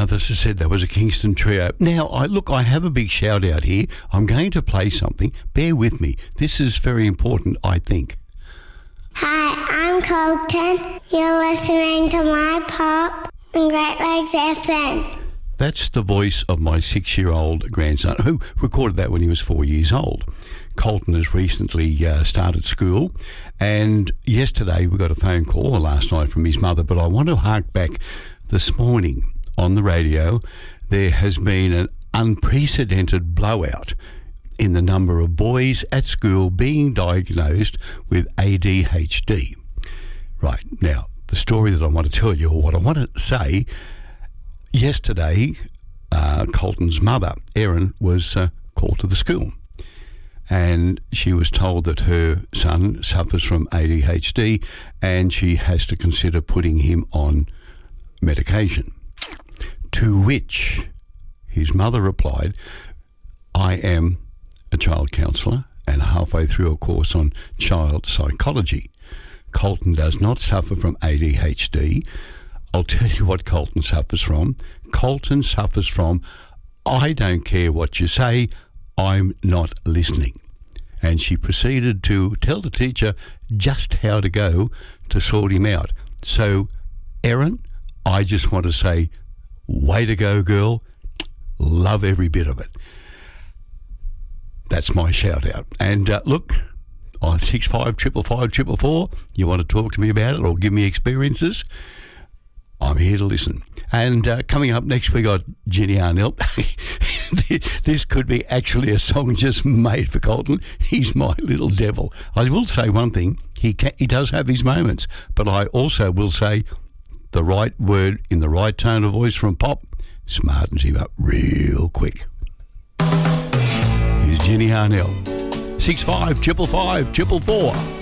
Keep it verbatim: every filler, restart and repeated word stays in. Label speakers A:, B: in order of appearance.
A: Others have said that was a Kingston trio. Now, I look, I have a big shout out here. I'm going to play something. Bear with me. This is very important, I think.
B: Hi, I'm Colton. You're listening to My Pop on Great Lakes F M.
A: That's the voice of my six-year-old grandson, who recorded that when he was four years old. Colton has recently uh, started school, and yesterday we got a phone call, or last night, from his mother, but I want to hark back this morning on the radio. There has been an unprecedented blowout in the number of boys at school being diagnosed with A D H D. Right, now, the story that I want to tell you, or what I want to say, yesterday, uh, Colton's mother, Erin, was uh, called to the school, and she was told that her son suffers from A D H D and she has to consider putting him on medication. To which his mother replied, I am a child counsellor and halfway through a course on child psychology. Colton does not suffer from A D H D. I'll tell you what Colton suffers from. Colton suffers from, I don't care what you say, I'm not listening. And she proceeded to tell the teacher just how to go to sort him out. So, Erin, I just want to say, way to go, girl. Love every bit of it. That's my shout out. And uh, look, on six five five five five four four, you want to talk to me about it or give me experiences, I'm here to listen. And uh, coming up next, we got Jenny Arnell. This could be actually a song just made for Colton. He's my little devil. I will say one thing, he can, he does have his moments, but I also will say the right word in the right tone of voice from Pop smartens him up real quick. Here's Jenny Arnell. six five five five five four four.